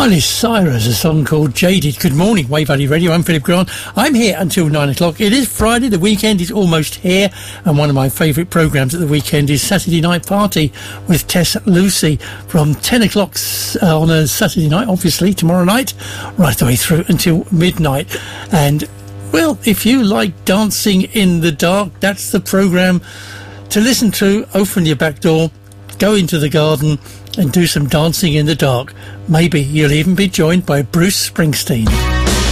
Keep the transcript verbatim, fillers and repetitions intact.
Miley Cyrus, a song called Jaded. Good morning, Wave Valley Radio. I'm Philip Grant. I'm here until nine o'clock. It is Friday. The weekend is almost here. And one of my favourite programmes at the weekend is Saturday Night Party with Tess Lucy from ten o'clock on a Saturday night, obviously, tomorrow night, right the way through until midnight. And, well, if you like dancing in the dark, that's the programme to listen to. Open your back door, go into the garden and do some dancing in the dark. Maybe you'll even be joined by Bruce Springsteen.